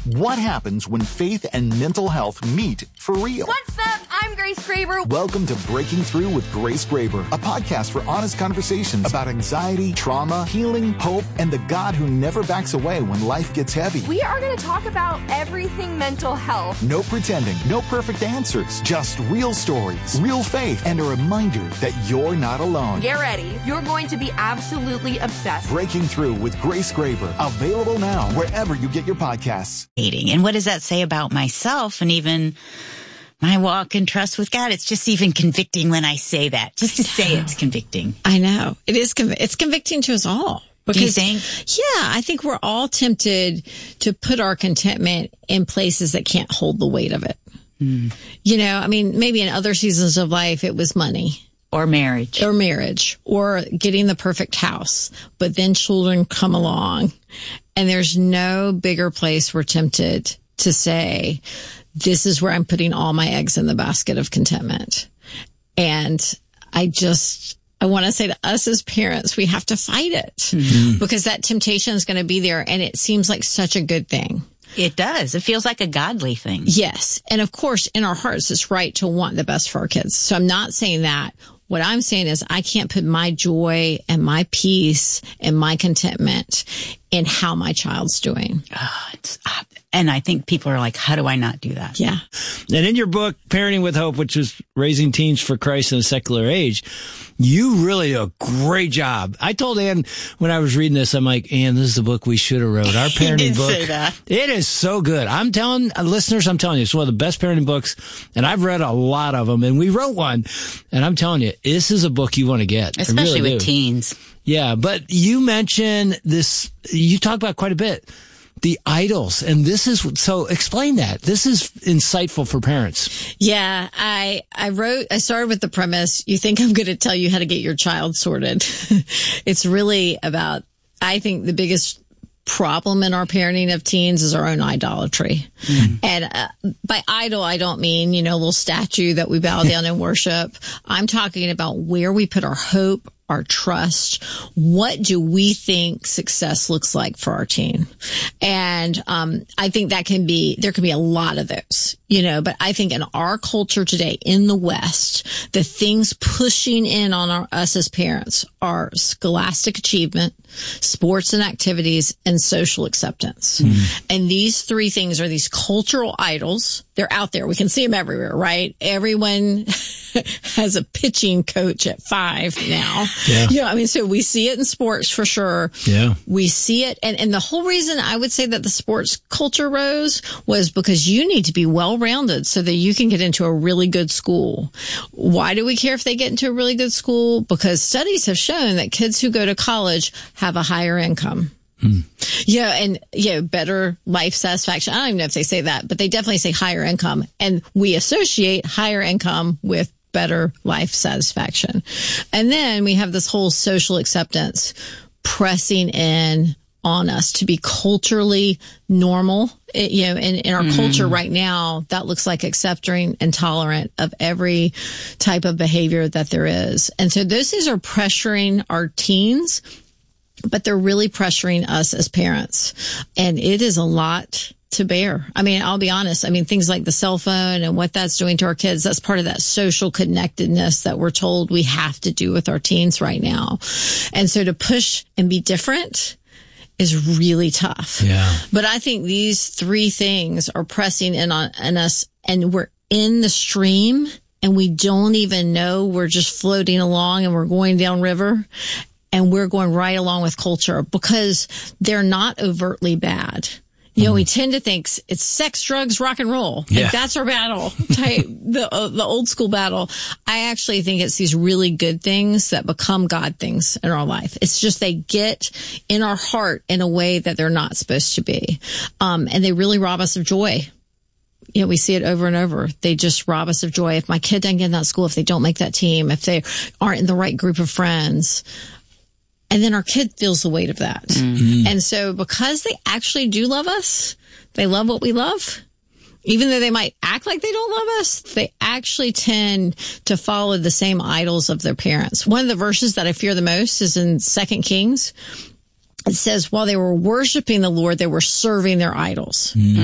What happens when faith and mental health meet for real? What's up? I'm Grace Graber. Welcome to Breaking Through with Grace Graber, a podcast for honest conversations about anxiety, trauma, healing, hope, and the God who never backs away when life gets heavy. We are going to talk about everything mental health. No pretending, no perfect answers, just real stories, real faith, and a reminder that you're not alone. Get ready. You're going to be absolutely obsessed. Breaking Through with Grace Graber, available now wherever you get your podcasts. And what does that say about myself and even my walk in trust with God? It's just even convicting when I say that. Just to say it's convicting. I know. It is. It's convicting to us all. Because, do you think? Yeah, I think we're all tempted to put our contentment in places that can't hold the weight of it. Mm. You know, I mean, maybe in other seasons of life, it was money. Or marriage. Or getting the perfect house. But then children come along. And there's no bigger place we're tempted to say, this is where I'm putting all my eggs in the basket of contentment. And I want to say to us as parents, we have to fight it because that temptation is going to be there. And it seems like such a good thing. It does. It feels like a godly thing. Yes. And of course, in our hearts, it's right to want the best for our kids. So I'm not saying that. What I'm saying is I can't put my joy and my peace and my contentment in how my child's doing. And I think people are like, how do I not do that? Yeah. And in your book, Parenting with Hope, which is raising teens for Christ in a secular age, you really do a great job. I told Ann when I was reading this, I'm like, Ann, this is the book we should have wrote. Our parenting book. Say that. It is so good. I'm telling listeners, it's one of the best parenting books. And I've read a lot of them. And we wrote one. And I'm telling you, this is a book you want to get. Especially really with teens. Yeah. But you mentioned this, you talk about quite a bit. The idols. And this is, so explain that. This is insightful for parents. Yeah. I started with the premise, you think I'm going to tell you how to get your child sorted. It's really about, I think the biggest problem in our parenting of teens is our own idolatry. And by idol, I don't mean, a little statue that we bow down and worship. I'm talking about where we put our hope, our trust. What do we think success looks like for our teen? And I think there can be a lot of those, but I think in our culture today, in the West, the things pushing in on us as parents are scholastic achievement, sports and activities, and social acceptance. And these three things are these cultural idols. They're out there. We can see them everywhere, right? Everyone has a pitching coach at 5 now. Yeah. So we see it in sports for sure. Yeah. We see it. And the whole reason I would say that the sports culture rose was because you need to be well-rounded so that you can get into a really good school. Why do we care if they get into a really good school? Because studies have shown that kids who go to college have a higher income. Yeah. And better life satisfaction. I don't even know if they say that, but they definitely say higher income. And we associate higher income with better life satisfaction. And then we have this whole social acceptance pressing in on us to be culturally normal. In our culture right now, that looks like accepting and tolerant of every type of behavior that there is. And so those things are pressuring our teens, but they're really pressuring us as parents. And it is a lot to bear. I'll be honest. Things like the cell phone and what that's doing to our kids, that's part of that social connectedness that we're told we have to do with our teens right now. And so to push and be different is really tough. Yeah. But I think these three things are pressing in on us, and we're in the stream and we don't even know we're just floating along and we're going downriver. And we're going right along with culture because they're not overtly bad. We tend to think it's sex, drugs, rock and roll. Yeah. Like that's our battle type, the old school battle. I actually think it's these really good things that become God things in our life. It's just they get in our heart in a way that they're not supposed to be. And they really rob us of joy. We see it over and over. They just rob us of joy. If my kid doesn't get in that school, if they don't make that team, if they aren't in the right group of friends, and then our kid feels the weight of that. Mm-hmm. And so because they actually do love us, they love what we love, even though they might act like they don't love us, they actually tend to follow the same idols of their parents. One of the verses that I fear the most is in 2 Kings. It says, while they were worshiping the Lord, they were serving their idols. Mm.